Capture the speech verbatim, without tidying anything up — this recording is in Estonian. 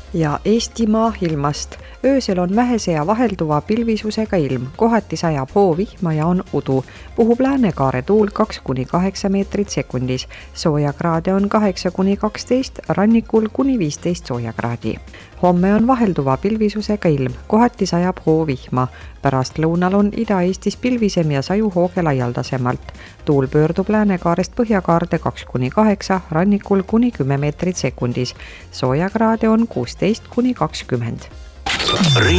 Ja Eestimaa ilmast. Öösel on vähese ja vahelduva pilvisusega ilm, kohati sajab hoovihma ja on udu. Puhub läänekaare tuul kaks kuni kaheksa meetrit sekundis. Soojakraade on kaheksa kuni kaksteist, rannikul kuni viisteist soojakraadi. Homme on vahelduva pilvisusega ilm, kohati sajab hoovihma. Pärast lõunal on Ida-Eestis pilvisem ja saju hooge laialdasemalt. Tuul pöördub läänekaarest põhjakaarde kaks kuni kaheksa, rannikul kuni kümme meetrit sekundis. Soojakraade on kuusteist kuni kakskümmend.